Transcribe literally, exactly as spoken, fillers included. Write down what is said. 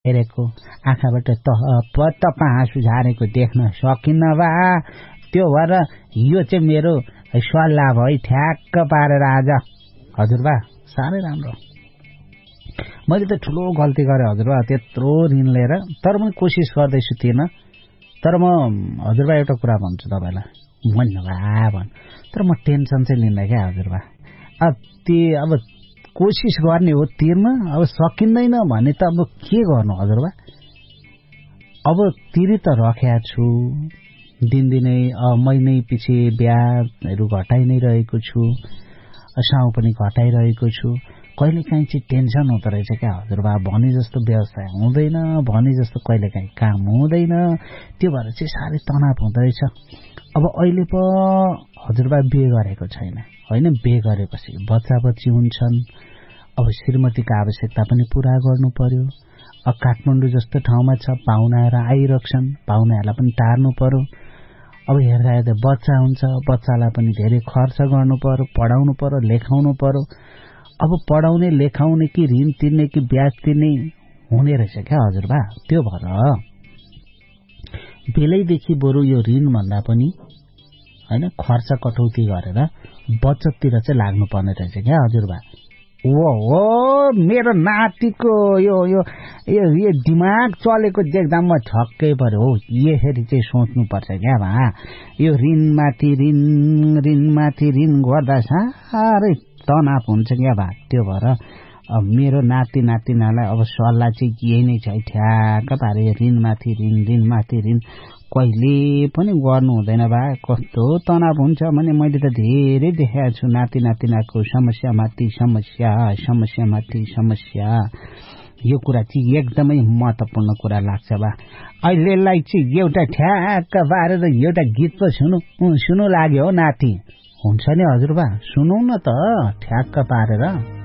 हेरेको आँखाबाट तप हाँसु झारेको देख्न सकिन्न बा। त्यो भएर यो चाहिँ मेरो सल्लाह भयो ठ्याक्क पारेर आज हजुरबा साह्रै राम्रो। मैले त ठुलो गल्ती गरेँ हजुरबा त्यत्रो ऋण लिएर, तर म कोसिस गर्दैछु तिर्न। तर म हजुरबा एउटा कुरा भन्छु तपाईँलाई, भन्नुभा भन्, तर म टेन्सन चाहिँ लिन्न क्या हजुरबा। अब त्यो अब कोसिस गर्ने हो तिर्न, अब सकिँदैन भने त अब के गर्नु हजुरबा। अब तिरि त राखेको छु दिनदिनै, महिनै पछि ब्याजहरू घटाइ नै रहेको छु, साउ पनि घटाइरहेको छु। कहिलेकाहीँ चाहिँ टेन्सन हुँदो रहेछ क्या हजुरबा। भने जस्तो व्यवसाय हुँदैन, भने जस्तो कहिलेकाहीँ काम हुँदैन, त्यो भएर चाहिँ साह्रै तनाव हुँदो रहेछ। अब अहिले पो हजुरबा बिहे गरेको छैन होइन, बिहे गरेपछि बच्चा बच्ची हुन्छन्। अब श्रीमतीको आवश्यकता पनि पूरा गर्नु पर्यो। अब काठमाडौँ जस्तो ठाउँमा छ, पाहुनाहरू आइरहन्छन्, पाहुनाहरूलाई पनि टार्नु पर्यो। अब हेर्दा हेर्दा बच्चा हुन्छ, बच्चालाई पनि धेरै खर्च गर्नु पर्यो, पढाउनु पर्यो, लेखाउनु पर्यो। अब पढाउने लेखाउने कि ऋण तिर्ने कि ब्याज तिर्ने हुने रहेछ क्या हजुरबा। त्यो भएर बेलैदेखि बरु यो ऋण भन्दा पनि होइन खर्च कटौती गरेर बचततिर चाहिँ लाग्नुपर्ने रहेछ क्या हजुरबा। ओ हो मेरो नातिको यो यो यो दिमाग चलेको देख्दा म छक्कै पर्यो हो। यसरी चाहिँ सोच्नुपर्छ क्या भा। यो ऋणमाथि ऋण ऋणमाथि ऋण गर्दा साह्रै तनाव हुन्छ क्या भा। त्यो भएर अब मेरो नाति नातिनालाई अब सल्लाह चाहिँ यही नै छ, ठ्याक्क पारे ऋणमाथि ऋण ऋणमाथि ऋण कहिले पनि गर्नु हुँदैन बा। कस्तो तनाव हुन्छ भने मैले त धेरै देखाएको छु, नाति नातिनाको समस्या माथि समस्या, समस्या माथि समस्या। यो कुरा चाहिँ एकदमै महत्त्वपूर्ण कुरा लाग्छ बा। अहिलेलाई चाहिँ एउटा ठ्याक्क पारेर एउटा गीत पो सुनु सुनु लाग्यो हो नाति। हुन्छ नि हजुरबा, सुनौ न त ठ्याक्क पारेर।